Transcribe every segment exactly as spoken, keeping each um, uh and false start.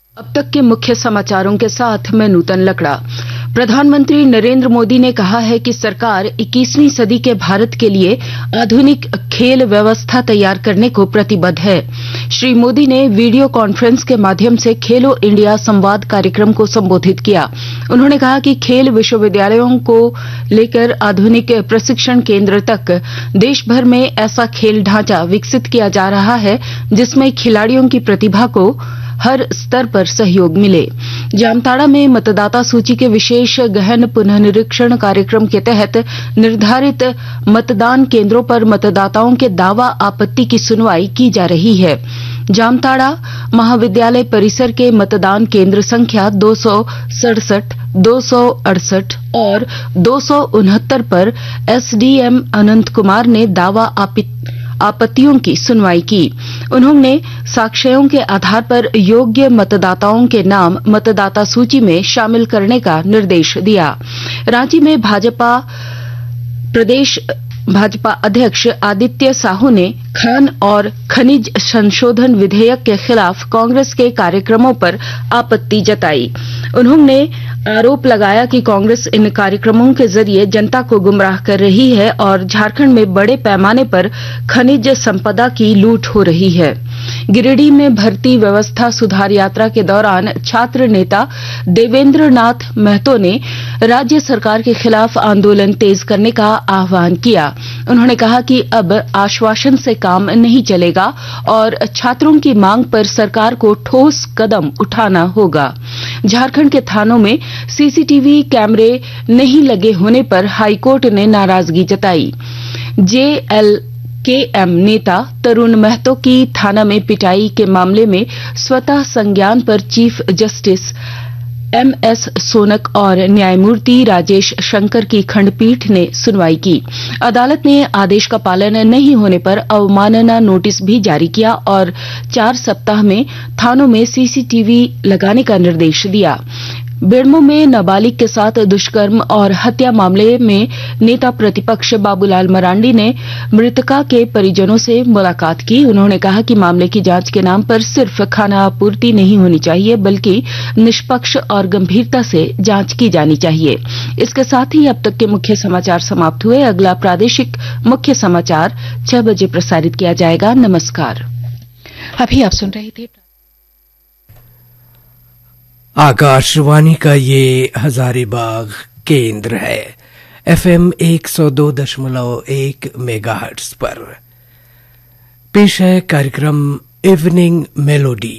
अब तक के मुख्य समाचारों के साथ मैं नूतन लकड़ा। प्रधानमंत्री नरेंद्र मोदी ने कहा है कि सरकार इक्कीसवीं सदी के भारत के लिए आधुनिक खेल व्यवस्था तैयार करने को प्रतिबद्ध है। श्री मोदी ने वीडियो कॉन्फ्रेंस के माध्यम से खेलो इंडिया संवाद कार्यक्रम को संबोधित किया। उन्होंने कहा कि खेल विश्वविद्यालयों को लेकर आधुनिक प्रशिक्षण केंद्र तक देश भर में ऐसा खेल ढांचा विकसित किया जा रहा है जिसमें खिलाड़ियों की प्रतिभा को हर स्तर पर सहयोग मिले। जामताड़ा में मतदाता सूची के विशेष गहन पुनर्निरीक्षण कार्यक्रम के तहत निर्धारित मतदान केंद्रों पर मतदाताओं के दावा आपत्ति की सुनवाई की जा रही है। जामताड़ा महाविद्यालय परिसर के मतदान केंद्र संख्या दो सौ सड़सठ, दो सौ अड़सठ और दो सौ उनहत्तर पर एसडीएम अनंत कुमार ने दावा आपत्तियों की सुनवाई की। उन्होंने साक्ष्यों के आधार पर योग्य मतदाताओं के नाम मतदाता सूची में शामिल करने का निर्देश दिया। रांची में भाजपा प्रदेश भाजपा अध्यक्ष आदित्य साहू ने खान और खनिज संशोधन विधेयक के खिलाफ कांग्रेस के कार्यक्रमों पर आपत्ति जताई। उन्होंने आरोप लगाया कि कांग्रेस इन कार्यक्रमों के जरिए जनता को गुमराह कर रही है और झारखंड में बड़े पैमाने पर खनिज संपदा की लूट हो रही है। गिरिडीह में भर्ती व्यवस्था सुधार यात्रा के दौरान छात्र नेता देवेंद्र नाथ महतो ने राज्य सरकार के खिलाफ आंदोलन तेज करने का आह्वान किया। उन्होंने कहा कि अब आश्वासन से काम नहीं चलेगा और छात्रों की मांग पर सरकार को ठोस कदम उठाना होगा। झारखंड के थानों में सीसीटीवी कैमरे नहीं लगे होने पर हाईकोर्ट ने नाराजगी जताई। जेएल केएम नेता तरुण महतो की थाना में पिटाई के मामले में स्वतः संज्ञान पर chief justice M S Shaunak और न्यायमूर्ति राजेश शंकर की खंडपीठ ने सुनवाई की। अदालत ने आदेश का पालन नहीं होने पर अवमानना नोटिस भी जारी किया और चार सप्ताह में थानों में सीसीटीवी लगाने का निर्देश दिया। बेड़मो में नाबालिग के साथ दुष्कर्म और हत्या मामले में नेता प्रतिपक्ष बाबूलाल मरांडी ने मृतका के परिजनों से मुलाकात की। उन्होंने कहा कि मामले की जांच के नाम पर सिर्फ खाना आपूर्ति नहीं होनी चाहिए बल्कि निष्पक्ष और गंभीरता से जांच की जानी चाहिए। इसके साथ ही अब तक के मुख्य समाचार समाप्त हुए। अगला प्रादेशिक मुख्य समाचार छह बजे प्रसारित किया जाएगा। नमस्कार। अभी आप सुन रहे थे आकाशवाणी का ये हजारीबाग केंद्र है। एफएम एक सौ दो दशमलव एक मेगाहर्ट्ज पर पेश है कार्यक्रम इवनिंग मेलोडी।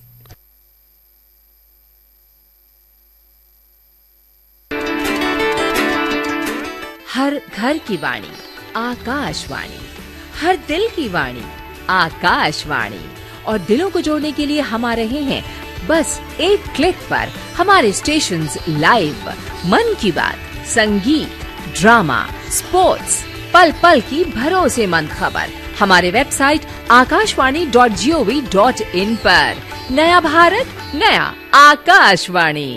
हर घर की वाणी आकाशवाणी, हर दिल की वाणी आकाशवाणी, और दिलों को जोड़ने के लिए हम आ रहे हैं बस एक क्लिक पर। हमारे स्टेशंस लाइव, मन की बात, संगीत, ड्रामा, स्पोर्ट्स, पल पल की भरोसेमंद खबर हमारे website Akashvani dot G O V dot in पर। नया भारत, नया आकाशवाणी।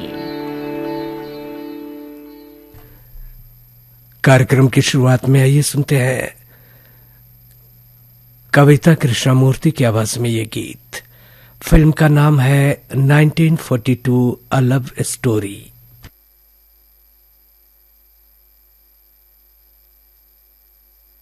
कार्यक्रम की शुरुआत में आइए सुनते हैं कविता कृष्णमूर्ति की आवाज में ये गीत। फिल्म का नाम है nineteen forty to a love story.